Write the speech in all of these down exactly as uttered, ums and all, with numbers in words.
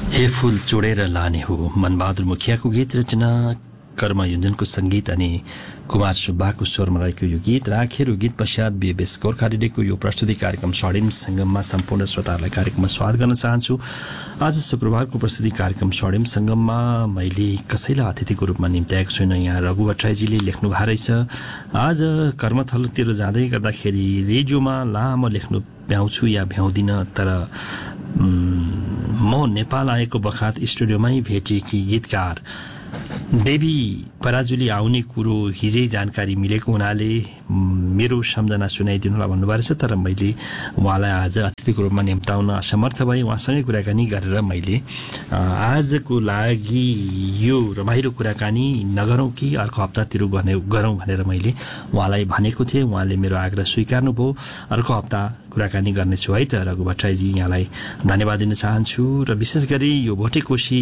हे फूल चोडेर लाने हो मनबहादुर मुखियाको गीत रचना कर्म योजनको सङ्गीत अनि कुमार सुब्बाको स्वरमा रहेको यो गीत राखेर गीत पश्चात बिएबएस गोर्खा रेडियोको यो प्रस्तुति कार्यक्रम स्वर्णिम सङ्गममा सम्पूर्ण श्रोताहरूलाई कार्यक्रममा स्वागत गर्न चाहन्छु। आज शुक्रबारको प्रस्तुति कार्यक्रम स्वर्णिम सङ्गममा मैले कसैलाई अतिथिको रूपमा निम्त्याएको छुइनँ। यहाँ रघु भट्टराईजीले लेख्नु भएको रहेछ, आज कर्मथलोतिर जाँदै गर्दाखेरि रेडियोमा लामो लेख्नु भ्याउँछु या भ्याउँदिनँ, तर म नेपाल आएको बखत स्टुडियोमै भेटेकी गीतकार देवी पराजुली आउने कुरो हिजै जानकारी मिलेको हुनाले मेरो सम्झना सुनाइदिनुलाई भन्नुभएको छ, तर मैले उहाँलाई आज अतिथिको रूपमा निम्ताउन असमर्थ भएँ। उहाँसँगै कुराकानी गरेर मैले आजको लागि यो रमाइलो कुराकानी नगरौँ कि अर्को हप्तातिर गर्ने गरौँ भनेर मैले उहाँलाई भनेको थिएँ। उहाँले मेरो आग्रह स्वीकार्नुभयो। अर्को हप्ता कुराकानी गर्नेछु है त। रघु भट्टराईजी, यहाँलाई धन्यवाद दिन चाहन्छु। र विशेष गरी यो भोटेकोशी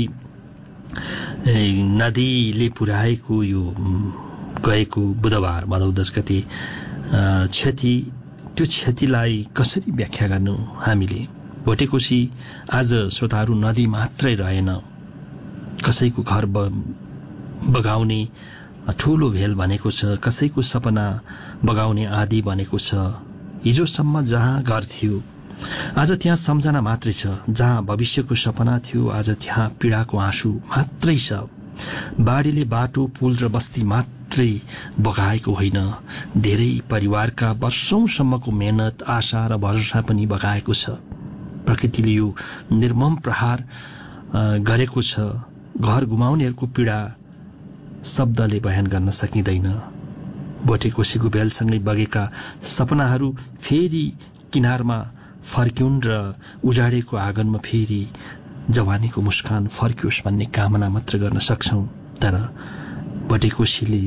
नदीले पुर्याएको यो गएको बुधबार भदौ दस गते क्षति, त्यो क्षतिलाई कसरी व्याख्या गर्नु हामीले? भोटेकोशी आज श्रोताहरू नदी मात्रै रहेन, कसैको घर बगाउने ठुलो भेल बनेको छ, कसैको सपना बगाउने आदि बनेको छ। हिजोसम्म जहाँ घर थियो आज त्यहाँ सम्झना मात्रै छ, जहाँ भविष्यको सपना थियो आज त्यहाँ पीडाको आँसु मात्रै छ। बाढीले बाटो पुल र बस्ती मात्रै बगाएको होइन, धेरै परिवारका वर्षौंसम्मको मेहनत, आशा र भरोसा पनि बगाएको छ। प्रकृतिले यो निर्मम प्रहार गरेको छ। घर गुमाउनेहरूको पीडा शब्दले बयान गर्न सकिँदैन। भोटेकोशीको भेलसँगै बगेका सपनाहरू फेरि किनारमा फर्क्युन् र उजाडेको आँगनमा फेरि जवानीको मुस्कान फर्कियोस् भन्ने कामना मात्र गर्न सक्छौं। तर भोटेकोशीले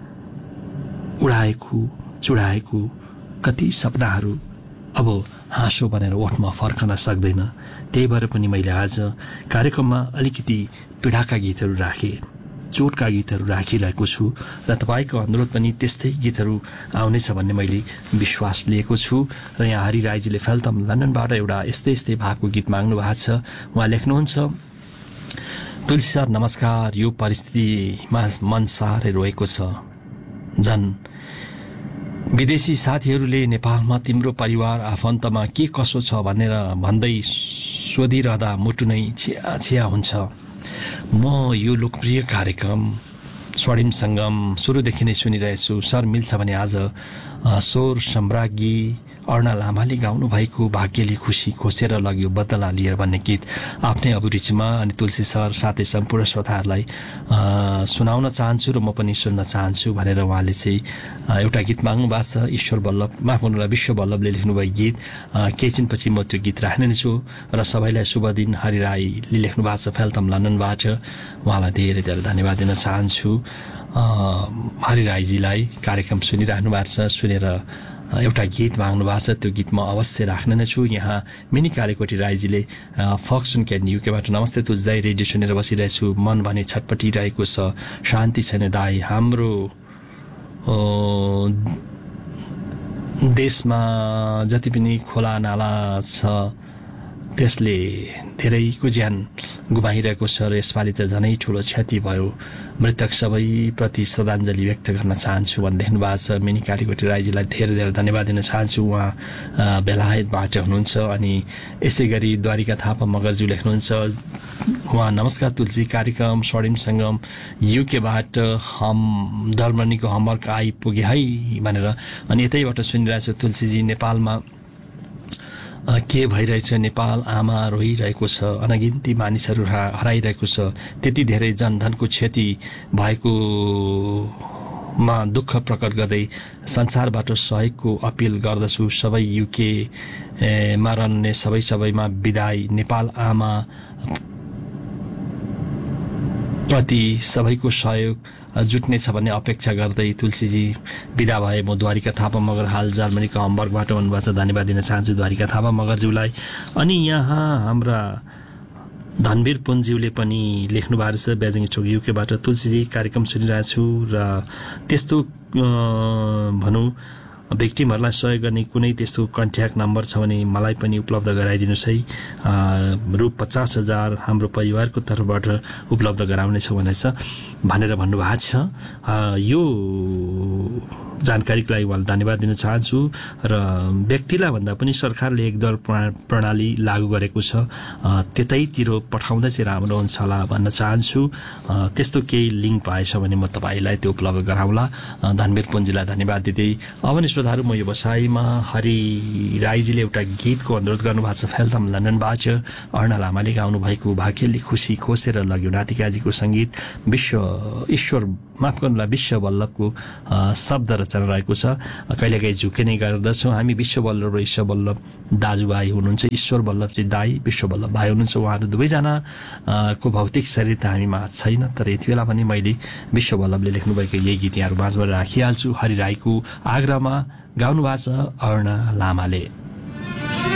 उडाएको चुडाएको कति सपनाहरू अब हाँसो बनेर ओठमा फर्कन सक्दैन। त्यही भएर पनि मैले आज कार्यक्रममा अलिकति पीडाका गीतहरू राखेँ, चोटका गीतहरू राखिरहेको छु र तपाईँको अनुरोध पनि त्यस्तै गीतहरू आउनेछ भन्ने मैले विश्वास लिएको छु। र यहाँ हरि राईजीले फेल्तम लन्डनबाट एउटा यस्तै यस्तै भावको गीत माग्नु भएको छ। उहाँ लेख्नुहुन्छ, तुलसी सर नमस्कार, यो परिस्थितिमा मन साह्रै रोएको छ। झन् विदेशी साथीहरूले नेपालमा तिम्रो परिवार आफन्तमा के कसो छ भनेर भन्दै सोधिरहँदा मुटु नै छिया छिया हुन्छ। म यो लोकप्रिय कार्यक्रम स्वर्णिम सङ्गम सुरुदेखि नै सुनिरहेछु। सर मिल्छ भने आज स्वर सम्राज्ञी अर्णा लामाले गाउनु भएको भाग्यले खुसी खोसेर लग्यो बदला लिएर भन्ने गीत आफ्नै अभिरुचिमा अनि तुलसी सर साथै सम्पूर्ण श्रोताहरूलाई सुनाउन चाहन्छु र म पनि सुन्न चाहन्छु भनेर उहाँले चाहिँ एउटा गीत माग्नु भएको छ। ईश्वर बल्लभ माफ गर्नुलाई विश्व बल्लभले लेख्नुभएको गीत केहीछिनपछि म त्यो गीत राख्ने नै छु। र सबैलाई शुभ दिन। हरि राईले लेख्नु भएको छ फेल्तम लन्डनबाट, उहाँलाई धेरै धेरै धन्यवाद दिन चाहन्छु। हरि राईजीलाई कार्यक्रम सुनिराख्नु भएको छ, सुनेर एउटा गीत माग्नु भएको छ, त्यो गीत म अवश्य राख्ने नै छु। यहाँ मिनी कालीकोटी राईजीले फक्सन क्यान्डी युकेबाट नमस्ते तुझदाई, रेडियो सुनेर बसिरहेछु, मन भने छटपटिरहेको छ, शान्ति छैन दाई, हाम्रो देशमा जति पनि खोला नाला छ त्यसले धेरैको ज्यान गुमाइरहेको छ र यसपालि त झनै ठुलो क्षति भयो। मृतक सबैप्रति श्रद्धाञ्जली व्यक्त गर्न चाहन्छु भनेर लेख्नु भएको छ। मिनी कालीकोटी राईजीलाई धेरै धेरै धन्यवाद दिन चाहन्छु। उहाँ बेलायतबाट हुनुहुन्छ। अनि यसै गरी द्वारिका थापा मगरज्यू लेख्नुहुन्छ, उहाँ नमस्कार तुलसी, कार्यक्रम स्वर्णिम सङ्गम युकेबाट हम जर्मनीको हमवर्क आइपुगे है भनेर। अनि यतैबाट सुनिरहेछु तुलसीजी, नेपालमा के भइरहेछ, नेपाल आमा रोइरहेको छ, अनगिन्ती मानिसहरू हराइरहेको छ, त्यति धेरै जनधनको क्षति भएकोमा दुःख प्रकट गर्दै संसारबाट सहयोगको अपिल गर्दछु। सबै युकेमा रहने सबै सबैमा विदाई, नेपाल आमा प्रति सबैको सहयोग जुट्नेछ भन्ने अपेक्षा गर्दै तुलसीजी विदा भए। म द्वारिका थापा मगर हाल जर्मनीको हम्बर्गबाट हुनुभएको छ, धन्यवाद दिन चाहन्छु द्वारिका थापा मगरज्यूलाई। अनि यहाँ हाम्रा धनवीर पुन्ज्यूले पनि लेख्नु भएको छ बेजिङ चोक युकेबाट, तुलसीजी कार्यक्रम सुनिरहेको छु र त्यस्तो भनौँ भिक्टिमहरूलाई सहयोग गर्ने कुनै त्यस्तो कन्ट्याक्ट नम्बर छ भने मलाई पनि उपलब्ध गराइदिनुहोस् है, रु पचास हजार हाम्रो परिवारको तर्फबाट उपलब्ध गराउनेछौँ भनेछ भनेर भन्नुभएको छ। यो जानकारीको लागि उहाँलाई धन्यवाद दिन चाहन्छु र व्यक्तिलाई भन्दा पनि सरकारले एकदल प्रणाली लागू गरेको छ, त्यतैतिर पठाउँदा चाहिँ राम्रो हुन्छ होला भन्न चाहन्छु। त्यस्तो केही लिङ्क पाएछ भने म तपाईँलाई त्यो उपलब्ध गराउँला। धनवीर पुन्जीलाई धन्यवाद दिँदै अब नि श्रोताहरू, म यो बसाइमा हरि राईजीले एउटा गीतको अनुरोध गर्नुभएको छ फेल्थम लन्डनबाट। अर्णा लामाले गाउनु भएको भाग्यले खुसी खोसेर लग्यो नातिकाजीको सङ्गीत विश्व ईश्वर माफ गर्नुलाई विश्व वल्लभको शब्द रचना रहेको छ। कहिलेकाहीँ झुके नै गर्दछौँ हामी, विश्व वल्लभ र ईश्वर वल्लभ दाजुभाइ हुनुहुन्छ, ईश्वर वल्लभ चाहिँ दाई, विश्व वल्लभ भाइ हुनुहुन्छ। उहाँहरू दुवैजना को भौतिक शरीर त हामीमा छैन, तर यति बेला पनि मैले विश्व वल्लभले लेख्नुभएको यही गीत यहाँहरू माझबाट राखिहाल्छु। हरि राईको आग्रहमा गाउनु भएको छ अर्णा लामाले।